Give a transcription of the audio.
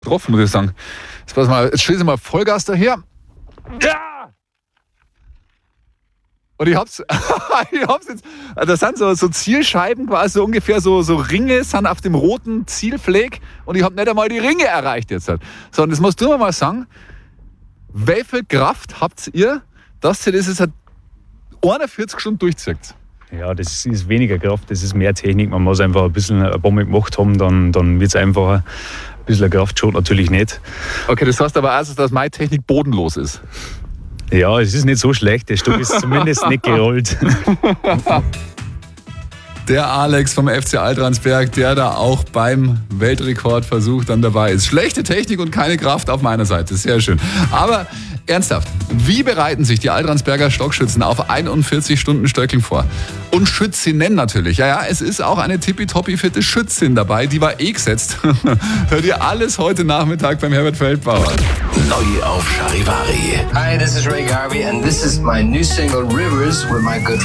getroffen, muss ich sagen. Jetzt pass mal, jetzt schieße mal Vollgas daher. Ja! Und ich hab's jetzt, das sind so Zielscheiben quasi, so ungefähr so Ringe sind auf dem roten Zielfleck und ich habe nicht einmal die Ringe erreicht jetzt. So, und jetzt musst du mir mal sagen, wie viel Kraft habt ihr, dass ihr das jetzt 41 Stunden durchzieht? Ja, das ist weniger Kraft, das ist mehr Technik. Man muss einfach ein bisschen eine Bombe gemacht haben, dann wird es einfacher. Ein bisschen Kraft schaut natürlich nicht. Okay, das heißt aber auch, dass meine Technik bodenlos ist. Ja, es ist nicht so schlecht, der Stück ist zumindest nicht gerollt. Der Alex vom FC Altransberg, der da auch beim Weltrekordversuch dann dabei ist. Schlechte Technik und keine Kraft auf meiner Seite, sehr schön. Aber ernsthaft, wie bereiten sich die Altransberger Stockschützen auf 41 Stunden Stöckeln vor? Und Schützinnen natürlich. Ja, es ist auch eine tippitoppi fitte Schützin dabei, die war gesetzt. Hört ihr alles heute Nachmittag beim Herbert Feldbauer. Neu auf Charivari. Hi, this is Ray Garvey and this is my new single Rivers with my good